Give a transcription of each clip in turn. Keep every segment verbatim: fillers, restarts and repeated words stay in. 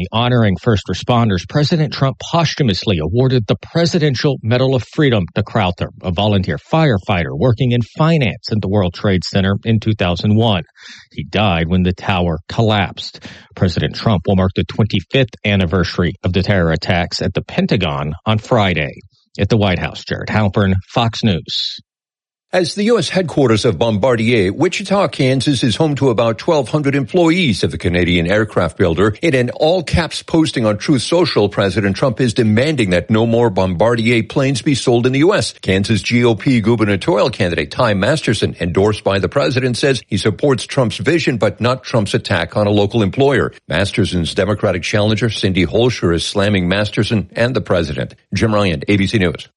ceremony honoring first responders, President Trump posthumously awarded the Presidential Medal of Freedom to Crowther, a volunteer firefighter working in finance at the World Trade Center in two thousand one. He died when the tower collapsed. President Trump will mark the twenty-fifth anniversary of the terror attacks at the Pentagon on Friday. At the White House, Jared Halpern, Fox News. As the U S headquarters of Bombardier, Wichita, Kansas is home to about twelve hundred employees of the Canadian aircraft builder. In an all-caps posting on Truth Social, President Trump is demanding that no more Bombardier planes be sold in the U S. Kansas G O P gubernatorial candidate Ty Masterson, endorsed by the president, says he supports Trump's vision but not Trump's attack on a local employer. Masterson's Democratic challenger Cindy Holscher is slamming Masterson and the president. Jim Ryan, A B C News.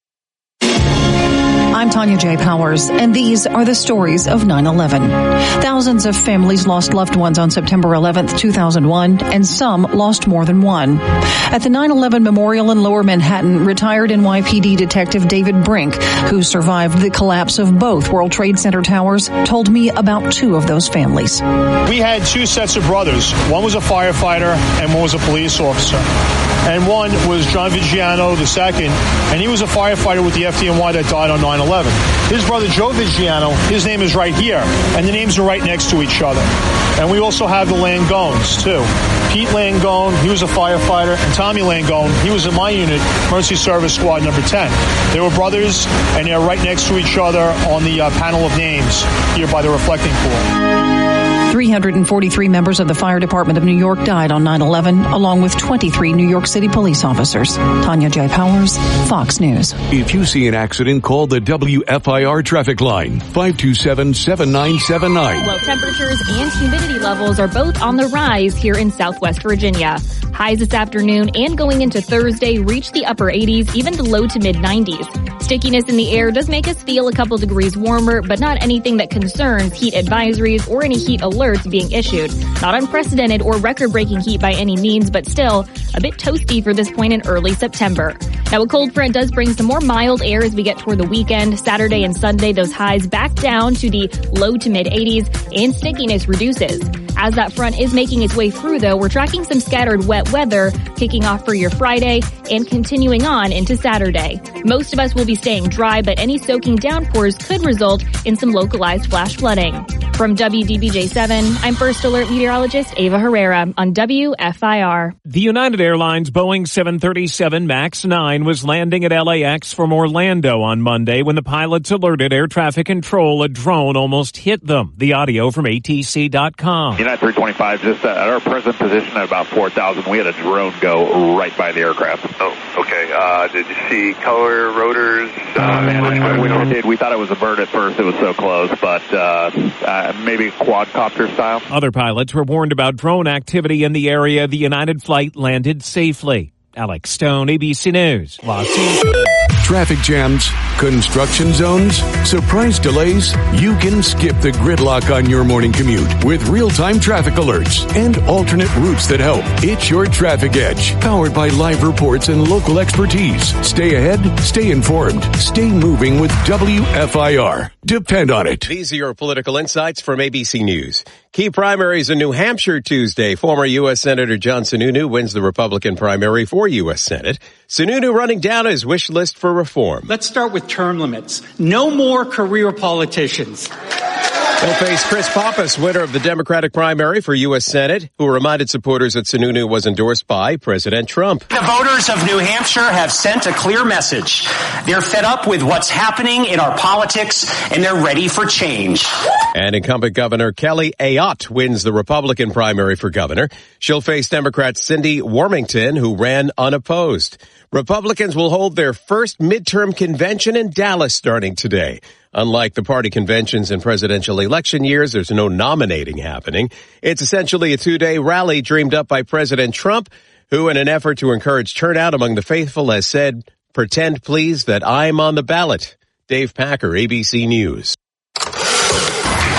I'm Tanya J. Powers, and these are the stories of nine eleven. Thousands of families lost loved ones on September eleventh, two thousand one, and some lost more than one. At the nine eleven Memorial in Lower Manhattan, retired N Y P D Detective David Brink, who survived the collapse of both World Trade Center towers, told me about two of those families. We had two sets of brothers. One was a firefighter and one was a police officer. And one was John Vigiano, the second, and he was a firefighter with the F D N Y that died on nine eleven. His brother, Joe Vigiano, his name is right here, and the names are right next to each other. And we also have the Langones, too. Pete Langone, he was a firefighter, and Tommy Langone, he was in my unit, Mercy Service Squad number ten. They were brothers, and they're right next to each other on the uh, panel of names here by the reflecting pool. three hundred forty-three members of the Fire Department of New York died on nine eleven, along with twenty-three New York City police officers. Tanya J. Powers, Fox News. If you see an accident, call the W F I R traffic line, five two seven, seven nine seven nine. Well, temperatures and humidity levels are both on the rise here in Southwest Virginia. Highs this afternoon and going into Thursday reach the upper eighties, even the low to mid nineties. Stickiness in the air does make us feel a couple degrees warmer, but not anything that concerns heat advisories or any heat alerts being issued. Not unprecedented or record-breaking heat by any means, but still a bit toasty for this point in early September. Now, a cold front does bring some more mild air as we get toward the weekend. Saturday and Sunday, those highs back down to the low to mid eighties, and stickiness reduces. As that front is making its way through, though, we're tracking some scattered wet weather kicking off for your Friday and continuing on into Saturday. Most of us will be staying dry, but any soaking downpours could result in some localized flash flooding. From W D B J seven, I'm First Alert Meteorologist Ava Herrera on W F I R. The United Airlines Boeing seven thirty-seven MAX nine was landing at L A X from Orlando on Monday when the pilots alerted air traffic control a drone almost hit them. The audio from A T C dot com. United three twenty-five, just at our present position at about four thousand, we had a drone go right by the aircraft. Oh, okay. Uh, did you see color, rotors? Uh, uh, man, we, we did. We thought it was a bird at first. It was so close, but uh, uh, maybe quadcopter style. Other pilots were warned about drone activity in the area. The United flight landed safely. Alex Stone, A B C News, Los Angeles. Traffic jams, construction zones, surprise delays. You can skip the gridlock on your morning commute with real-time traffic alerts and alternate routes that help. It's your Traffic Edge, powered by live reports and local expertise. Stay ahead, stay informed, stay moving with W F I R. Depend on it. These are your political insights from A B C News. Key primaries in New Hampshire Tuesday. Former U S Senator John Sununu wins the Republican primary for U S Senate. Sununu running down his wish list for reform. Let's start with term limits. No more career politicians. He'll face Chris Pappas, winner of the Democratic primary for U S Senate, who reminded supporters that Sununu was endorsed by President Trump. The voters of New Hampshire have sent a clear message. They're fed up with what's happening in our politics, and they're ready for change. And incumbent Governor Kelly Ayotte wins the Republican primary for governor. She'll face Democrat Cindy Warmington, who ran unopposed. Republicans will hold their first midterm convention in Dallas starting today. Unlike the party conventions in presidential election years, there's no nominating happening. It's essentially a two-day rally dreamed up by President Trump, who, in an effort to encourage turnout among the faithful, has said, "Pretend, please, that I'm on the ballot." Dave Packer, A B C News.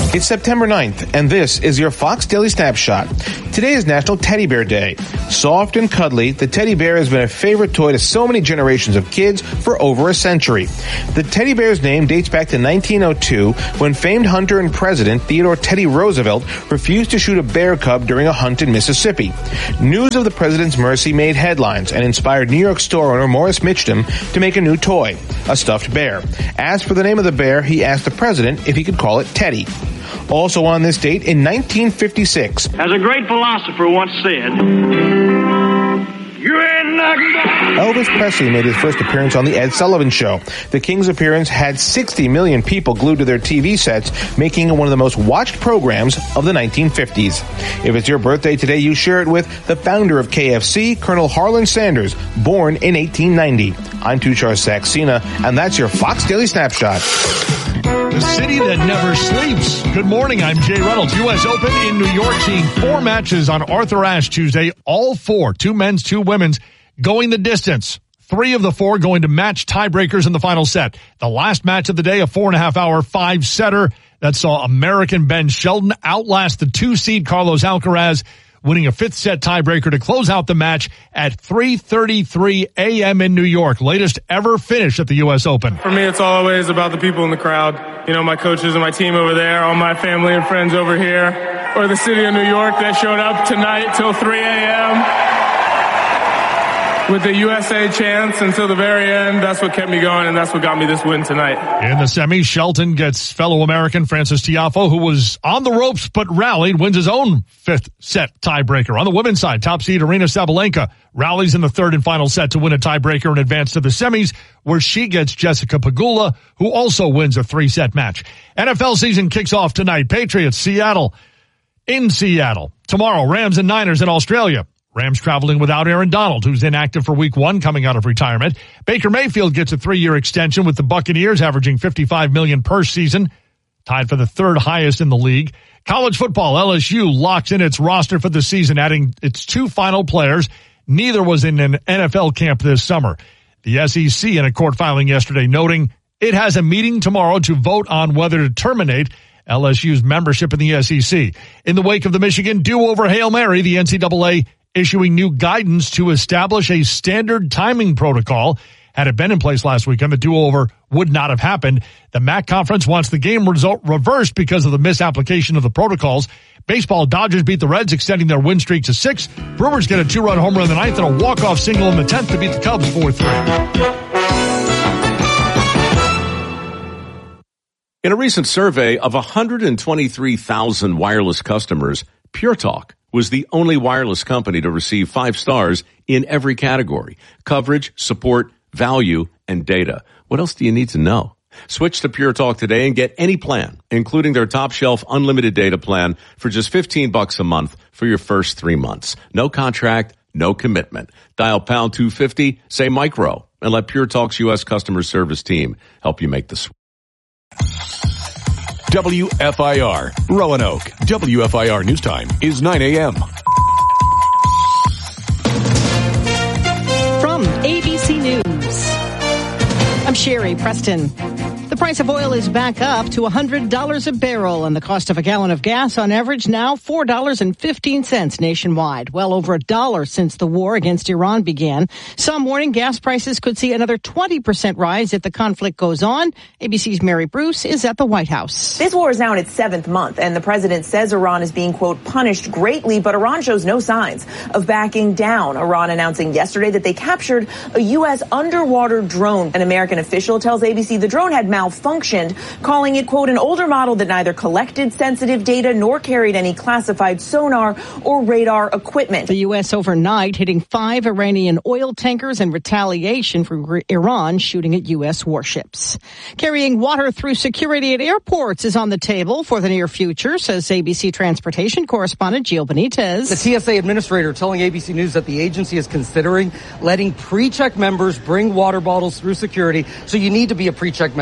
It's September ninth, and this is your Fox Daily Snapshot. Today is National Teddy Bear Day. Soft and cuddly, the teddy bear has been a favorite toy to so many generations of kids for over a century. The teddy bear's name dates back to nineteen oh two, when famed hunter and president Theodore Teddy Roosevelt refused to shoot a bear cub during a hunt in Mississippi. News of the president's mercy made headlines and inspired New York store owner Morris Mitchum to make a new toy, a stuffed bear. Asked for the name of the bear, he asked the president if he could call it Teddy. Also on this date, in nineteen fifty-six. As a great philosopher once said, you ain't nothing but... Elvis Presley made his first appearance on The Ed Sullivan Show. The King's appearance had sixty million people glued to their T V sets, making it one of the most watched programs of the nineteen fifties. If it's your birthday today, you share it with the founder of K F C, Colonel Harlan Sanders, born in eighteen ninety. I'm Tushar Saxena, and that's your Fox Daily Snapshot. The city that never sleeps. Good morning, I'm Jay Reynolds. U S Open in New York, seeing four matches on Arthur Ashe Tuesday. All four, two men's, two women's, going the distance. Three of the four going to match tiebreakers in the final set. The last match of the day, a four and a half hour five-setter that saw American Ben Shelton outlast the two-seed Carlos Alcaraz, winning a fifth set tiebreaker to close out the match at three thirty-three a.m. in New York. Latest ever finish at the U S Open. For me, it's always about the people in the crowd. You know, my coaches and my team over there, all my family and friends over here, or the city of New York that showed up tonight till three a.m. with the U S A chants until the very end. That's what kept me going, and that's what got me this win tonight. In the semis, Shelton gets fellow American Francis Tiafoe, who was on the ropes but rallied, wins his own fifth set tiebreaker. On the women's side, top seed Aryna Sabalenka rallies in the third and final set to win a tiebreaker and advance to the semis, where she gets Jessica Pegula, who also wins a three-set match. N F L season kicks off tonight. Patriots, Seattle, in Seattle. Tomorrow, Rams and Niners in Australia. Rams traveling without Aaron Donald, who's inactive for week one coming out of retirement. Baker Mayfield gets a three-year extension with the Buccaneers, averaging fifty-five million dollars per season, tied for the third highest in the league. College football, L S U locks in its roster for the season, adding its two final players. Neither was in an N F L camp this summer. The S E C in a court filing yesterday noting it has a meeting tomorrow to vote on whether to terminate L S U's membership in the S E C. In the wake of the Michigan do-over Hail Mary, the N C double A issuing new guidance to establish a standard timing protocol. Had it been in place last weekend, the do-over would not have happened. The M A C conference wants the game result reversed because of the misapplication of the protocols. Baseball, Dodgers beat the Reds, extending their win streak to six. Brewers get a two-run homer in the ninth and a walk-off single in the tenth to beat the Cubs four three. In a recent survey of one hundred twenty-three thousand wireless customers, Pure Talk was the only wireless company to receive five stars in every category: coverage, support, value, and data. What else do you need to know? Switch to Pure Talk today and get any plan, including their top shelf unlimited data plan, for just fifteen bucks a month for your first three months. No contract, no commitment. Dial pound two fifty, say micro, and let Pure Talk's U S customer service team help you make the switch. W F I R, Roanoke. W F I R News Time is nine a.m. From A B C News, I'm Sherry Preston. The price of oil is back up to one hundred dollars a barrel, and the cost of a gallon of gas on average now four dollars and fifteen cents nationwide, well over a dollar since the war against Iran began. Some warning gas prices could see another twenty percent rise if the conflict goes on. A B C's Mary Bruce is at the White House. This war is now in its seventh month, and the president says Iran is being, quote, punished greatly, but Iran shows no signs of backing down. Iran announcing yesterday that they captured a U S underwater drone. An American official tells A B C the drone had malfunctioned, calling it, quote, an older model that neither collected sensitive data nor carried any classified sonar or radar equipment. The U S overnight hitting five Iranian oil tankers in retaliation for Iran shooting at U S warships. Carrying water through security at airports is on the table for the near future, says A B C transportation correspondent Gio Benitez. The T S A administrator telling A B C News that the agency is considering letting pre-check members bring water bottles through security. So you need to be a pre-check member. Remember,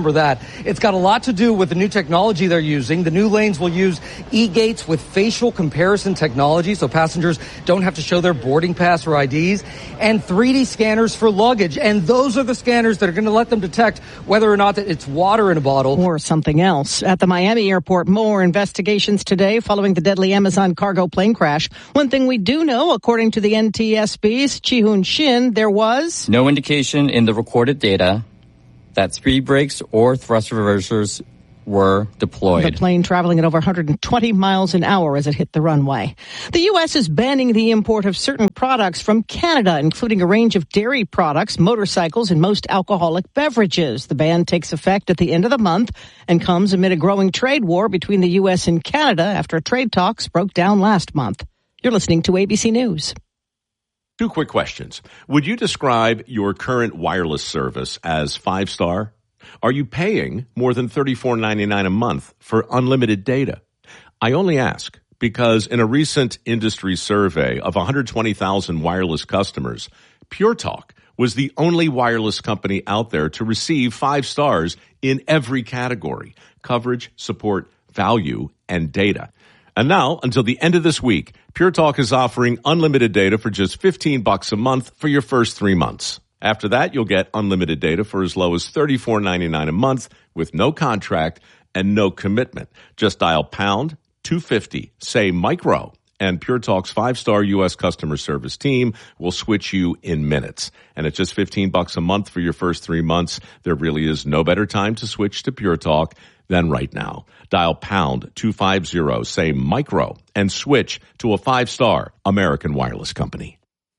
over that. It's got a lot to do with the new technology they're using. The new lanes will use e-gates with facial comparison technology, so passengers don't have to show their boarding pass or I Ds, and three D scanners for luggage. And those are the scanners that are going to let them detect whether or not it's water in a bottle. Or something else. At the Miami airport, more investigations today following the deadly Amazon cargo plane crash. One thing we do know, according to the N T S B's Chi-Hoon Shin, there was no indication in the recorded data that speed brakes or thrust reversers were deployed. The plane traveling at over one hundred twenty miles an hour as it hit the runway. The U S is banning the import of certain products from Canada, including a range of dairy products, motorcycles, and most alcoholic beverages. The ban takes effect at the end of the month and comes amid a growing trade war between the U S and Canada after trade talks broke down last month. You're listening to A B C News. Two quick questions. Would you describe your current wireless service as five-star? Are you paying more than thirty-four ninety-nine a month for unlimited data? I only ask because in a recent industry survey of one hundred twenty thousand wireless customers, Pure Talk was the only wireless company out there to receive five stars in every category: coverage, support, value, and data. And now, until the end of this week, Pure Talk is offering unlimited data for just fifteen bucks a month for your first three months. After that, you'll get unlimited data for as low as thirty-four ninety-nine a month with no contract and no commitment. Just dial pound two fifty, say micro, and Pure Talk's five-star U S customer service team will switch you in minutes. And at just fifteen bucks a month for your first three months, there really is no better time to switch to Pure Talk than right now. Dial pound two fifty, say micro, and switch to a five-star American wireless company.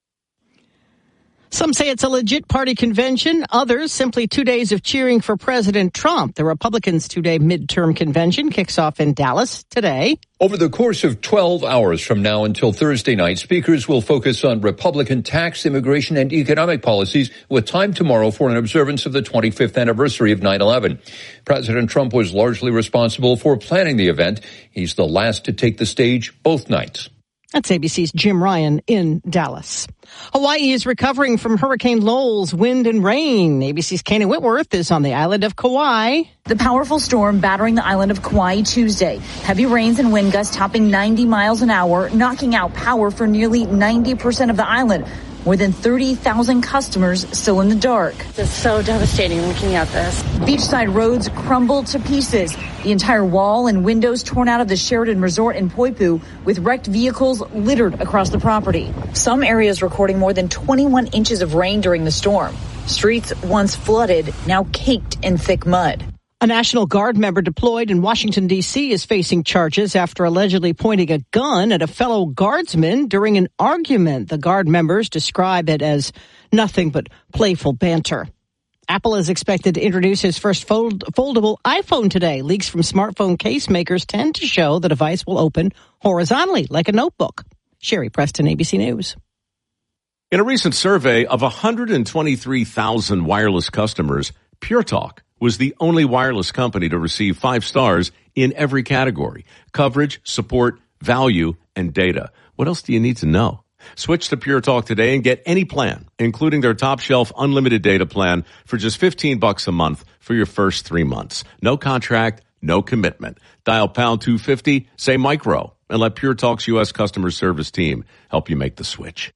Some say it's a legit party convention. Others simply two days of cheering for President Trump. The Republicans' two-day midterm convention kicks off in Dallas today. Over the course of twelve hours from now until Thursday night, speakers will focus on Republican tax, immigration, and economic policies, with time tomorrow for an observance of the twenty-fifth anniversary of nine eleven. President Trump was largely responsible for planning the event. He's the last to take the stage both nights. That's A B C's Jim Ryan in Dallas. Hawaii is recovering from Hurricane Lowell's wind and rain. A B C's Kanan Whitworth is on the island of Kauai. The powerful storm battering the island of Kauai Tuesday. Heavy rains and wind gusts topping ninety miles an hour, knocking out power for nearly ninety percent of the island. More than thirty thousand customers still in the dark. It's so devastating looking at this. Beachside roads crumbled to pieces. The entire wall and windows torn out of the Sheraton Resort in Poipu, with wrecked vehicles littered across the property. Some areas recording more than twenty-one inches of rain during the storm. Streets once flooded, now caked in thick mud. A National Guard member deployed in Washington, D C is facing charges after allegedly pointing a gun at a fellow guardsman during an argument. The Guard members describe it as nothing but playful banter. Apple is expected to introduce its first fold, foldable iPhone today. Leaks from smartphone case makers tend to show the device will open horizontally like a notebook. Sherry Preston, A B C News. In a recent survey of one hundred twenty-three thousand wireless customers, Pure Talk was the only wireless company to receive five stars in every category: coverage, support, value, and data. What else do you need to know? Switch to Pure Talk today and get any plan, including their top shelf unlimited data plan, for just fifteen bucks a month for your first three months. No contract, no commitment. Dial pound two fifty, say micro, and let Pure Talk's U S customer service team help you make the switch.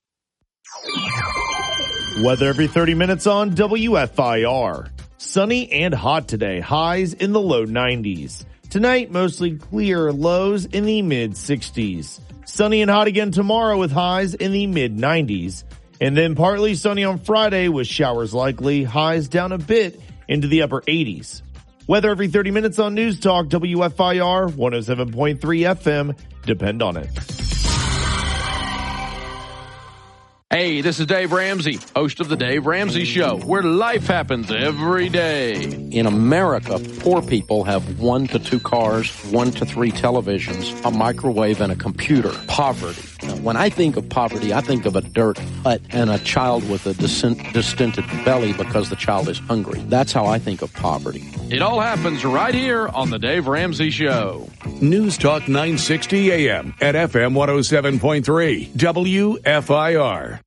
Weather every thirty minutes on W F I R. Sunny and hot today, highs in the low nineties. Tonight, mostly clear, lows in the mid sixties. Sunny and hot again tomorrow with highs in the mid nineties. And then partly sunny on Friday with showers likely, highs down a bit into the upper eighties. Weather every thirty minutes on News Talk W F I R one oh seven point three F M. Depend on it. Hey, this is Dave Ramsey, host of The Dave Ramsey Show, where life happens every day. In America, poor people have one to two cars, one to three televisions, a microwave, and a computer. Poverty. Now, when I think of poverty, I think of a dirt hut and a child with a distended belly because the child is hungry. That's how I think of poverty. It all happens right here on The Dave Ramsey Show. News Talk nine sixty A M at F M one oh seven point three W F I R.